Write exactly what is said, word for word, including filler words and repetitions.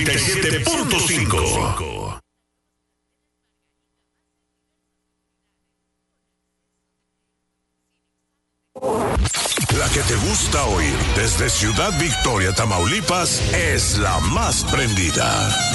siete punto cinco. La que te gusta oír desde Ciudad Victoria, Tamaulipas, es la más prendida.